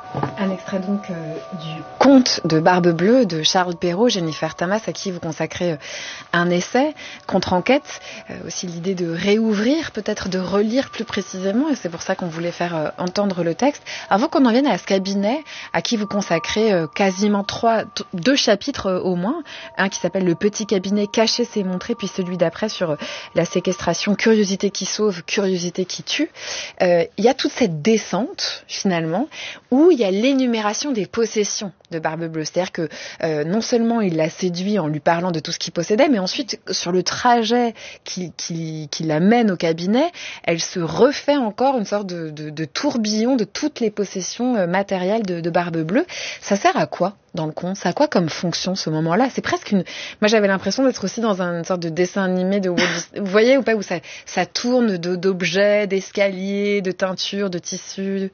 Un extrait donc du Conte de Barbe Bleue de Charles Perrault, Jennifer Tamas, à qui vous consacrez un essai, contre-enquête, aussi l'idée de réouvrir, peut-être de relire plus précisément, et c'est pour ça qu'on voulait faire entendre le texte. Avant qu'on en vienne à ce cabinet, à qui vous consacrez quasiment deux chapitres au moins, un qui s'appelle Le petit cabinet caché c'est montré, puis celui d'après sur la séquestration, curiosité qui sauve, curiosité qui tue. Il y a toute cette descente, finalement, où il y a l'énumération des possessions de Barbe Bleue. C'est-à-dire que non seulement il la séduit en lui parlant de tout ce qu'il possédait, mais ensuite, sur le trajet qui l'amène au cabinet, elle se refait encore une sorte de tourbillon de toutes les possessions matérielles de Barbe Bleue. Ça sert à quoi dans le conte? Ça a quoi comme fonction ce moment-là? C'est presque une... Moi j'avais l'impression d'être aussi dans une sorte de dessin animé de Walt Disney. Vous voyez ou pas, où ça tourne d'objets, d'escaliers, de teintures, de tissus.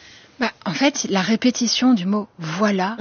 En fait, la répétition du mot voilà,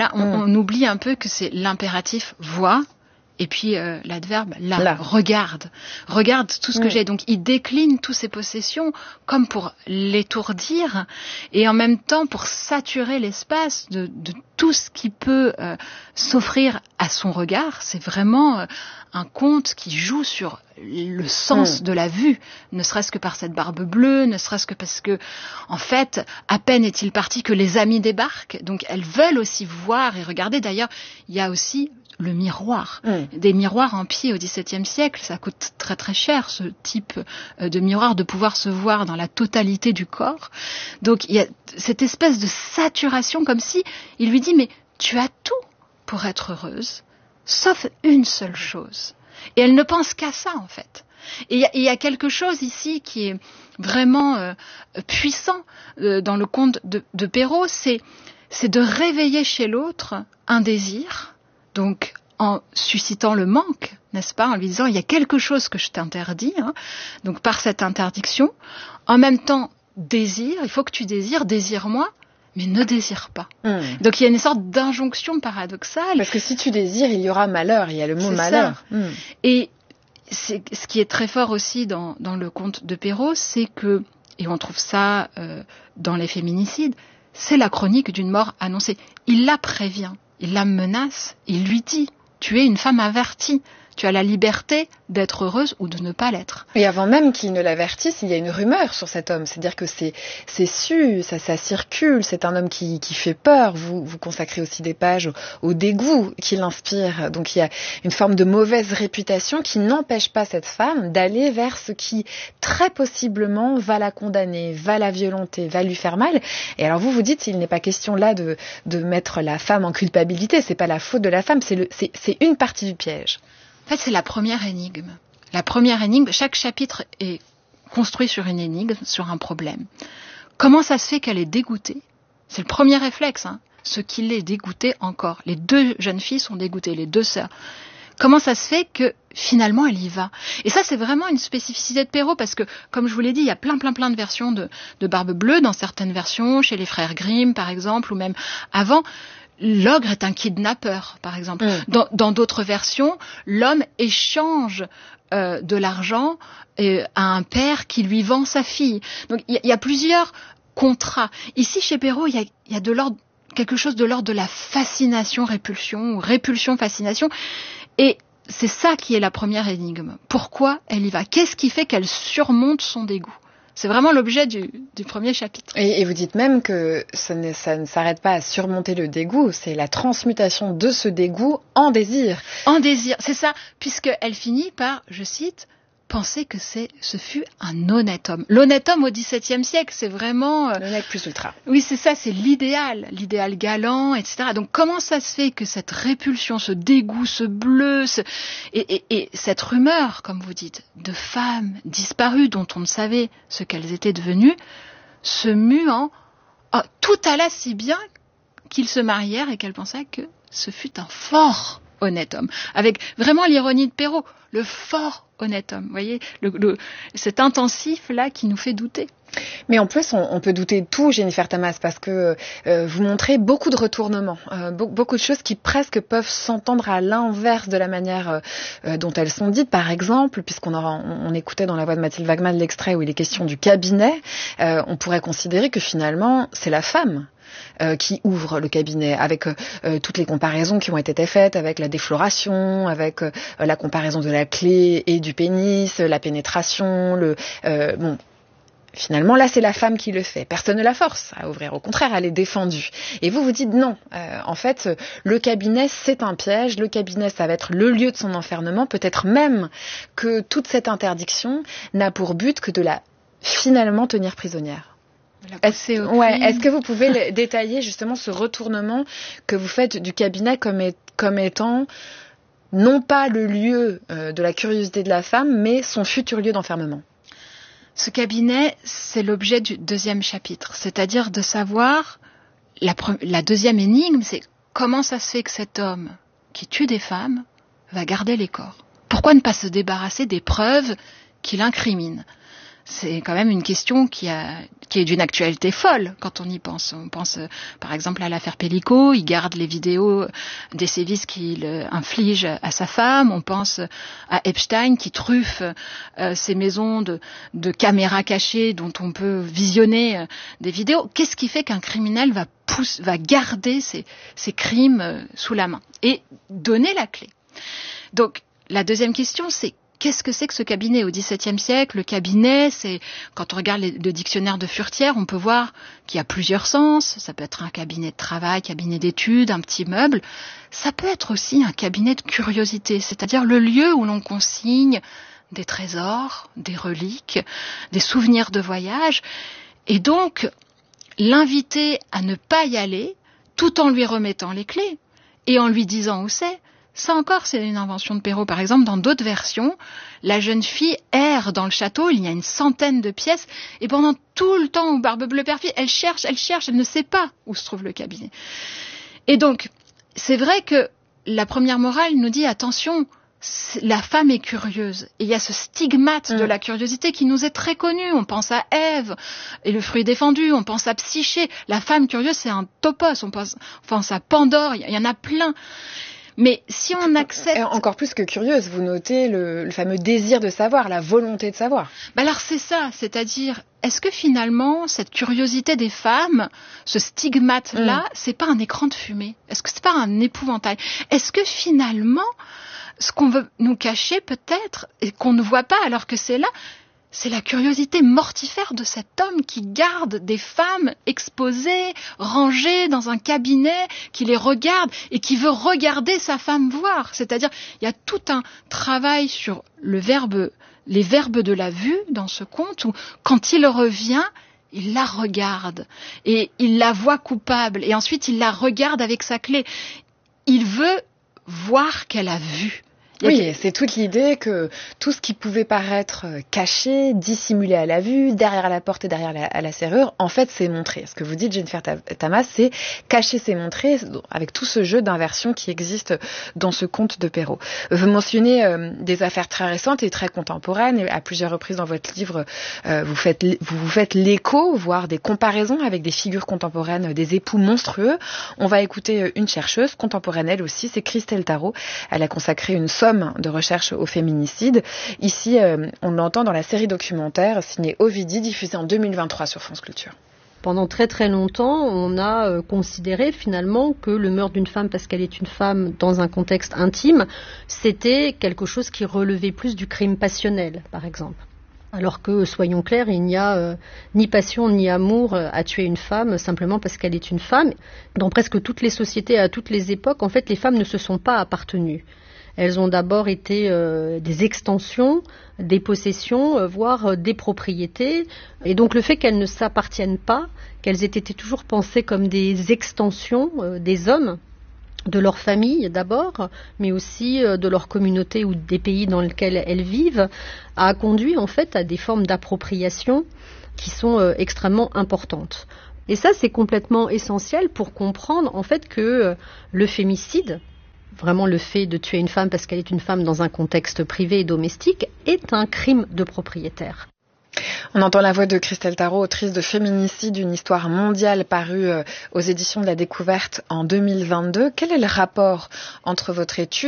on oublie un peu que c'est l'impératif vois, et puis l'adverbe là. Regarde tout ce que j'ai. Donc il décline toutes ses possessions comme pour l'étourdir, et en même temps pour saturer l'espace de tout ce qui peut s'offrir à son regard. C'est vraiment un conte qui joue sur le sens de la vue, ne serait-ce que par cette barbe bleue, ne serait-ce que parce que, en fait, à peine est-il parti que les amis débarquent, donc elles veulent aussi voir et regarder. D'ailleurs, il y a aussi le miroir, des miroirs en pied au XVIIe siècle, ça coûte très très cher ce type de miroir, de pouvoir se voir dans la totalité du corps. Donc il y a cette espèce de saturation, comme si il lui dit mais tu as tout pour être heureuse, sauf une seule chose. Et elle ne pense qu'à ça en fait. Et il y a quelque chose ici qui est vraiment puissant dans le conte de Perrault, c'est de réveiller chez l'autre un désir. Donc, en suscitant le manque, n'est-ce pas, en lui disant, il y a quelque chose que je t'interdis, donc par cette interdiction, en même temps, désir, il faut que tu désires, désire-moi, mais ne désire pas. Donc, il y a une sorte d'injonction paradoxale. Parce que si tu désires, il y aura malheur, il y a le mot malheur. Et ce qui est très fort aussi dans le conte de Perrault, c'est que, et on trouve ça dans les féminicides, c'est la chronique d'une mort annoncée. Il la prévient. Il la menace, il lui dit « Tu es une femme avertie, tu as la liberté d'être heureuse ou de ne pas l'être. » Et avant même qu'il ne l'avertisse, il y a une rumeur sur cet homme. C'est-à-dire que c'est su, ça circule, c'est un homme qui fait peur. Vous consacrez aussi des pages au dégoût qui l'inspire. Donc il y a une forme de mauvaise réputation qui n'empêche pas cette femme d'aller vers ce qui, très possiblement, va la condamner, va la violenter, va lui faire mal. Et alors vous dites, il n'est pas question là de mettre la femme en culpabilité. C'est pas la faute de la femme, c'est une partie du piège. En fait, c'est la première énigme. La première énigme, chaque chapitre est construit sur une énigme, sur un problème. Comment ça se fait qu'elle est dégoûtée? C'est le premier réflexe, ce qui l'est dégoûté encore. Les deux jeunes filles sont dégoûtées, les deux sœurs. Comment ça se fait que finalement elle y va? Et ça, c'est vraiment une spécificité de Perrault, parce que, comme je vous l'ai dit, il y a plein de versions de Barbe Bleue, dans certaines versions, chez les frères Grimm, par exemple, ou même avant. L'ogre est un kidnappeur, par exemple. Dans d'autres versions, l'homme échange de l'argent à un père qui lui vend sa fille. Donc il y a plusieurs contrats. Ici, chez Perrault, il y a quelque chose de l'ordre de la fascination-répulsion, ou répulsion-fascination. Et c'est ça qui est la première énigme. Pourquoi elle y va? Qu'est-ce qui fait qu'elle surmonte son dégoût? C'est vraiment l'objet du premier chapitre. Et vous dites même que ça ne s'arrête pas à surmonter le dégoût, c'est la transmutation de ce dégoût en désir. En désir, c'est ça, puisqu'elle finit par, je cite, penser que ce fut un honnête homme. L'honnête homme au XVIIe siècle, c'est vraiment... L'honnête plus ultra. Oui, c'est ça, c'est l'idéal galant, etc. Donc comment ça se fait que cette répulsion, ce dégoût, ce bleu, et cette rumeur, comme vous dites, de femmes disparues dont on ne savait ce qu'elles étaient devenues, se mue en... tout allait si bien qu'ils se marièrent et qu'elle pensait que ce fut un fort honnête homme. Avec vraiment l'ironie de Perrault, le fort honnête homme. Vous voyez, cet intensif-là qui nous fait douter. Mais en plus, on peut douter de tout, Jennifer Tamas, parce que vous montrez beaucoup de retournements, beaucoup de choses qui presque peuvent s'entendre à l'inverse de la manière dont elles sont dites. Par exemple, puisqu'on écoutait dans la voix de Mathilde Wagman l'extrait où il est question du cabinet, on pourrait considérer que finalement, c'est la femme qui ouvre le cabinet, avec toutes les comparaisons qui ont été faites, avec la défloration, avec la comparaison de la clé et du pénis, la pénétration, Finalement, là, c'est la femme qui le fait. Personne ne la force à ouvrir. Au contraire, elle est défendue. Et vous dites non. En fait, le cabinet, c'est un piège. Le cabinet, ça va être le lieu de son enfermement. Peut-être même que toute cette interdiction n'a pour but que de la finalement tenir prisonnière. Est-ce que vous pouvez détailler justement ce retournement que vous faites du cabinet comme étant non pas le lieu de la curiosité de la femme, mais son futur lieu d'enfermement? Ce cabinet, c'est l'objet du deuxième chapitre, c'est-à-dire de savoir, la deuxième énigme, c'est comment ça se fait que cet homme qui tue des femmes va garder les corps. Pourquoi ne pas se débarrasser des preuves qui l'incriminent ? C'est quand même une question qui est d'une actualité folle quand on y pense. On pense par exemple à l'affaire Pellico, il garde les vidéos des sévices qu'il inflige à sa femme. On pense à Epstein qui truffe ses maisons de caméras cachées dont on peut visionner des vidéos. Qu'est-ce qui fait qu'un criminel va garder ses crimes sous la main et donner la clé ? Donc la deuxième question, c'est qu'est-ce que c'est que ce cabinet au XVIIe siècle ? Le cabinet, c'est, quand on regarde le dictionnaire de Furetière, on peut voir qu'il y a plusieurs sens. Ça peut être un cabinet de travail, cabinet d'études, un petit meuble. Ça peut être aussi un cabinet de curiosité, c'est-à-dire le lieu où l'on consigne des trésors, des reliques, des souvenirs de voyage. Et donc, l'inviter à ne pas y aller, tout en lui remettant les clés et en lui disant où c'est. Ça encore, c'est une invention de Perrault. Par exemple, dans d'autres versions, la jeune fille erre dans le château, il y a une centaine de pièces, et pendant tout le temps où Barbe-Bleue perfide, elle cherche, elle ne sait pas où se trouve le cabinet. Et donc, c'est vrai que la première morale nous dit, attention, la femme est curieuse. Et il y a ce stigmate de la curiosité qui nous est très connu. On pense à Ève et le fruit défendu, on pense à Psyché. La femme curieuse, c'est un topos, on pense à Pandore, il y en a plein. Mais si on accepte... Encore plus que curieuse, vous notez le fameux désir de savoir, la volonté de savoir. Alors c'est ça, c'est-à-dire, est-ce que finalement, cette curiosité des femmes, ce stigmate-là, c'est pas un écran de fumée ? Est-ce que c'est pas un épouvantail ? Est-ce que finalement, ce qu'on veut nous cacher peut-être, et qu'on ne voit pas alors que c'est là, c'est la curiosité mortifère de cet homme qui garde des femmes exposées, rangées dans un cabinet, qui les regarde et qui veut regarder sa femme voir. C'est-à-dire, il y a tout un travail sur les verbes de la vue dans ce conte où, quand il revient, il la regarde et il la voit coupable et ensuite il la regarde avec sa clé. Il veut voir qu'elle a vu. Oui, c'est toute l'idée que tout ce qui pouvait paraître caché, dissimulé à la vue, derrière la porte et derrière la serrure, en fait, c'est montré. Ce que vous dites, Jennifer Tamas, c'est cacher, c'est montrer, avec tout ce jeu d'inversion qui existe dans ce conte de Perrault. Vous mentionnez des affaires très récentes et très contemporaines, et à plusieurs reprises dans votre livre, vous vous faites l'écho, voire des comparaisons avec des figures contemporaines, des époux monstrueux. On va écouter une chercheuse contemporaine, elle aussi, c'est Christelle Tarot. Elle a consacré une somme de recherche au féminicide. Ici, on l'entend dans la série documentaire signée Ovidie, diffusée en 2023 sur France Culture. Pendant très très longtemps, on a considéré finalement que le meurtre d'une femme parce qu'elle est une femme dans un contexte intime, c'était quelque chose qui relevait plus du crime passionnel, par exemple. Alors que, soyons clairs, il n'y a ni passion ni amour à tuer une femme simplement parce qu'elle est une femme. Dans presque toutes les sociétés, à toutes les époques, en fait, les femmes ne se sont pas appartenues. Elles ont d'abord été des extensions, des possessions, voire des propriétés. Et donc le fait qu'elles ne s'appartiennent pas, qu'elles aient été toujours pensées comme des extensions des hommes, de leur famille d'abord, mais aussi de leur communauté ou des pays dans lesquels elles vivent, a conduit en fait à des formes d'appropriation qui sont extrêmement importantes. Et ça, c'est complètement essentiel pour comprendre en fait que le fémicide, vraiment le fait de tuer une femme parce qu'elle est une femme dans un contexte privé et domestique, est un crime de propriétaire. On entend la voix de Christelle Tarot, autrice de Féminicide, une histoire mondiale parue aux éditions de la Découverte en 2022. Quel est le rapport entre votre étude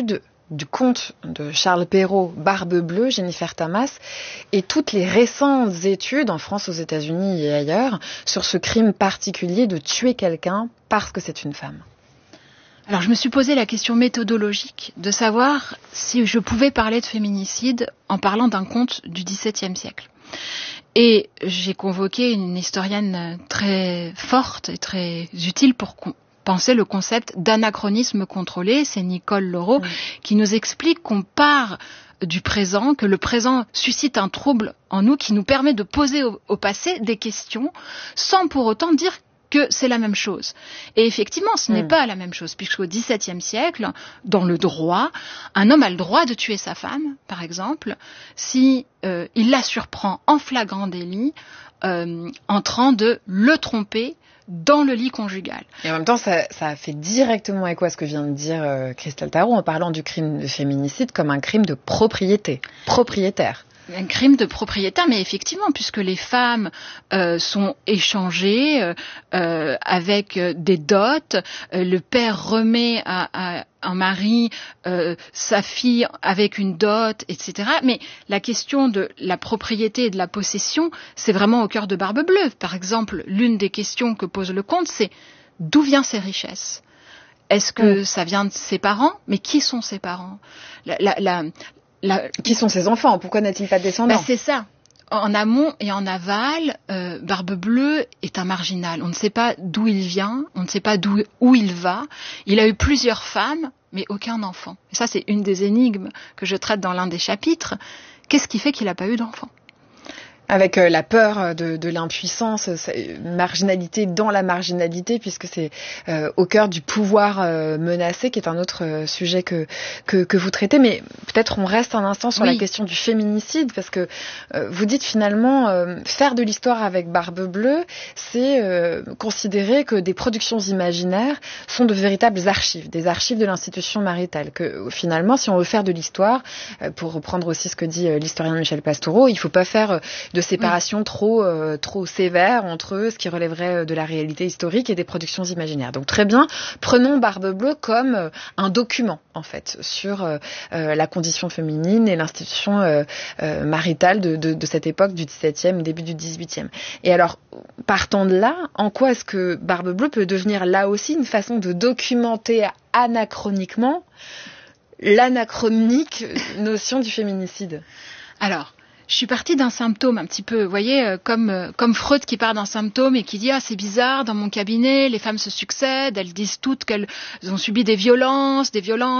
du conte de Charles Perrault, Barbe Bleue, Jennifer Tamas, et toutes les récentes études en France, aux États-Unis et ailleurs sur ce crime particulier de tuer quelqu'un parce que c'est une femme? Alors je me suis posé la question méthodologique de savoir si je pouvais parler de féminicide en parlant d'un conte du XVIIe siècle. Et j'ai convoqué une historienne très forte et très utile pour penser le concept d'anachronisme contrôlé. C'est Nicole Laureau qui nous explique qu'on part du présent, que le présent suscite un trouble en nous qui nous permet de poser au passé des questions sans pour autant dire que c'est la même chose. Et effectivement, ce n'est pas la même chose, puisqu'au XVIIe siècle, dans le droit, un homme a le droit de tuer sa femme, par exemple, si il la surprend en flagrant délit, en train de le tromper dans le lit conjugal. Et en même temps, ça a fait directement écho à ce que vient de dire Christelle Tarot en parlant du crime de féminicide comme un crime de propriétaire. Un crime de propriétaire, mais effectivement, puisque les femmes sont échangées avec des dots, le père remet à un mari sa fille avec une dot, etc. Mais la question de la propriété et de la possession, c'est vraiment au cœur de Barbe Bleue. Par exemple, l'une des questions que pose le conte, c'est d'où viennent ces richesses ? Est-ce que ça vient de ses parents ? Mais qui sont ses parents ? Qui sont ses enfants? Pourquoi n'a-t-il pas de descendants? C'est ça. En amont et en aval, Barbe Bleue est un marginal. On ne sait pas d'où il vient, on ne sait pas où il va. Il a eu plusieurs femmes, mais aucun enfant. Et ça, c'est une des énigmes que je traite dans l'un des chapitres. Qu'est-ce qui fait qu'il n'a pas eu d'enfant ? Avec la peur de l'impuissance, marginalité dans la marginalité, puisque c'est au cœur du pouvoir menacé, qui est un autre sujet que vous traitez. Mais peut-être on reste un instant sur la question du féminicide, parce que vous dites finalement faire de l'histoire avec Barbe Bleue, c'est considérer que des productions imaginaires sont de véritables archives, des archives de l'institution maritale. Que finalement, si on veut faire de l'histoire, pour reprendre aussi ce que dit l'historien Michel Pastoureau, il ne faut pas faire de séparation trop sévère entre ce qui relèverait de la réalité historique et des productions imaginaires. Donc très bien, prenons Barbe Bleue comme un document en fait sur la condition féminine et l'institution maritale de cette époque du XVIIe, début du XVIIIe. Et alors, partant de là, en quoi est-ce que Barbe Bleue peut devenir là aussi une façon de documenter anachroniquement l'anachronique notion du féminicide? Alors, je suis partie d'un symptôme un petit peu, vous voyez, comme Freud qui part d'un symptôme et qui dit « Ah, c'est bizarre, dans mon cabinet, les femmes se succèdent, elles disent toutes qu'elles ont subi des violences, des viols.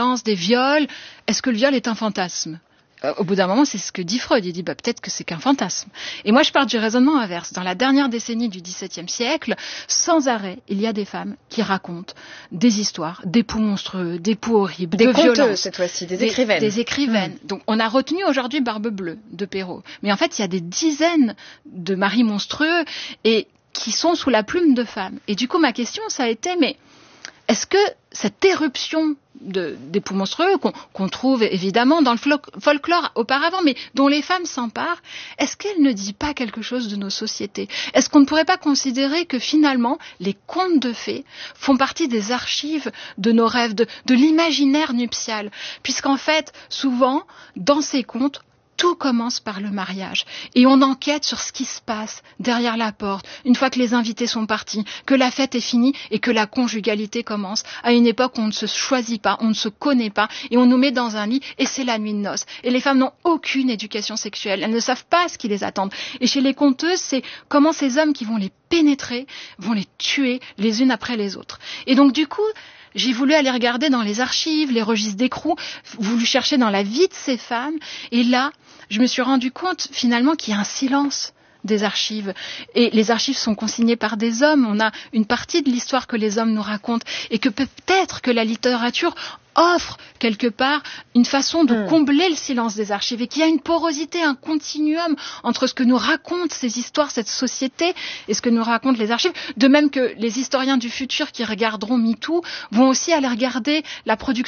Est-ce que le viol est un fantasme ?» Au bout d'un moment, c'est ce que dit Freud. Il dit peut-être que c'est qu'un fantasme. Et moi, je pars du raisonnement inverse. Dans la dernière décennie du XVIIe siècle, sans arrêt, il y a des femmes qui racontent des histoires, des poux monstrueux, des poux horribles, des de conteuses, violences. Cette fois-ci, des écrivaines. Des écrivaines. Donc, on a retenu aujourd'hui Barbe Bleue de Perrault. Mais en fait, il y a des dizaines de maris monstrueux et qui sont sous la plume de femmes. Et du coup, ma question, ça a été, mais est-ce que cette éruption des poux monstrueux qu'on trouve évidemment dans le folklore auparavant, mais dont les femmes s'emparent, est-ce qu'elle ne dit pas quelque chose de nos sociétés? Est-ce qu'on ne pourrait pas considérer que finalement les contes de fées font partie des archives de nos rêves, de l'imaginaire nuptial? Puisqu'en fait, souvent, dans ces contes, tout commence par le mariage. Et on enquête sur ce qui se passe derrière la porte, une fois que les invités sont partis, que la fête est finie et que la conjugalité commence, à une époque où on ne se choisit pas, on ne se connaît pas, et on nous met dans un lit, et c'est la nuit de noces. Et les femmes n'ont aucune éducation sexuelle, elles ne savent pas ce qui les attend. Et chez les conteuses, c'est comment ces hommes qui vont les pénétrer, vont les tuer les unes après les autres. Et donc du coup, j'ai voulu aller regarder dans les archives, les registres d'écrou, voulu chercher dans la vie de ces femmes, et là, je me suis rendu compte finalement qu'il y a un silence des archives. Et les archives sont consignées par des hommes. On a une partie de l'histoire que les hommes nous racontent et que peut-être que la littérature offre quelque part une façon de combler le silence des archives et qu'il y a une porosité, un continuum entre ce que nous racontent ces histoires, cette société et ce que nous racontent les archives. De même que les historiens du futur qui regarderont MeToo vont aussi aller regarder la production